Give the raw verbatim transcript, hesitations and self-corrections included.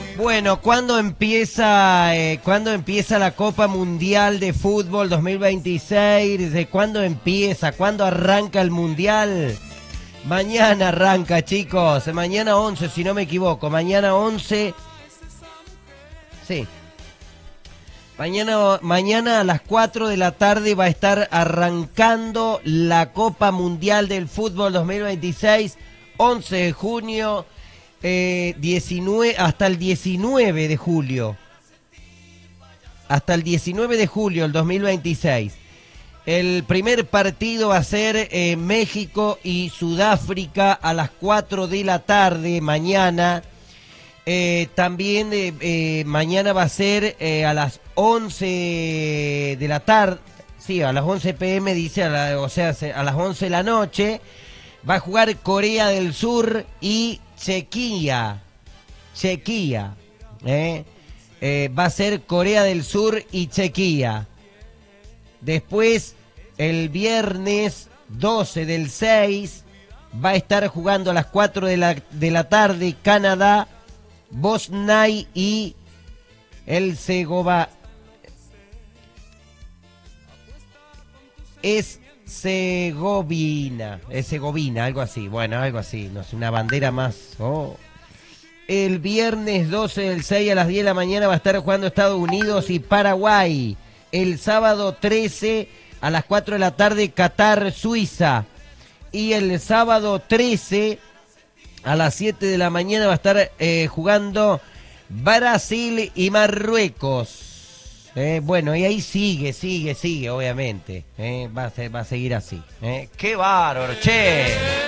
Bueno, ¿cuándo empieza, eh, ¿cuándo empieza la Copa Mundial de Fútbol dos mil veintiséis? ¿De cuándo empieza? ¿Cuándo arranca el Mundial? Mañana arranca, chicos. Mañana once, si no me equivoco. Mañana once. Sí. Mañana, mañana a las cuatro de la tarde va a estar arrancando la Copa Mundial del Fútbol dos mil veintiséis. once de junio. Eh, diecinueve, hasta el diecinueve de julio. Hasta el diecinueve de julio del dos mil veintiséis. El primer partido va a ser eh, México y Sudáfrica a las cuatro de la tarde mañana. Eh, también eh, eh, mañana va a ser eh, a las once de la tarde. Sí, a las once pe eme dice, a la, o sea, a las once de la noche. Va a jugar Corea del Sur y Chequia, Chequia, ¿eh? Eh, va a ser Corea del Sur y Chequia. Después, el viernes doce del seis, va a estar jugando a las cuatro de la, de la tarde Canadá, Bosnia y el Segova. Es Segovina, es Segovina, algo así, bueno, algo así, no es una bandera más. Oh. El viernes doce del seis a las diez de la mañana va a estar jugando Estados Unidos y Paraguay. El sábado trece a las cuatro de la tarde Qatar, Suiza. Y el sábado trece a las siete de la mañana va a estar eh, jugando Brasil y Marruecos. Eh, bueno, y ahí sigue, sigue, sigue, obviamente. Eh, va, a ser, va a seguir así. Eh. ¡Qué bárbaro, che!